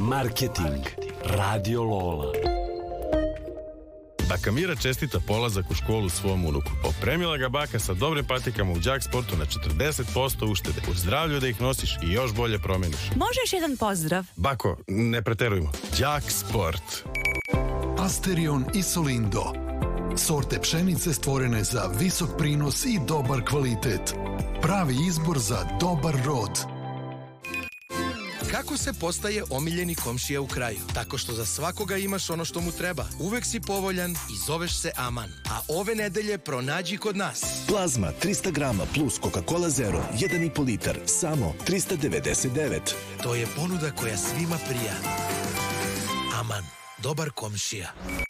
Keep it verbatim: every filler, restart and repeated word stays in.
Marketing. Radio Lola. Baka Mira čestita polazak u školu svom unuku. Opremila ga baka sa dobrim patikama u đak sportu na četrdeset posto uštede. U zdravlju da ih nosiš i još bolje promeniš. Možeš jedan pozdrav? Bako, ne preterujmo. đak sport. Asterion i Solindo. Sorte pšenice stvorene za visok prinos i dobar kvalitet. Pravi izbor za dobar rod. Kako se postaje omiljeni komšija u kraju? Tako što za svakoga imaš ono što mu treba. Uvek si povoljan i zoveš se Aman. A ove nedelje pronađi kod nas. Plazma tristo grama plus Coca-Cola Zero, jedan i po litar, samo trista devedeset devet. To je ponuda koja svima prija. Aman, dobar komšija.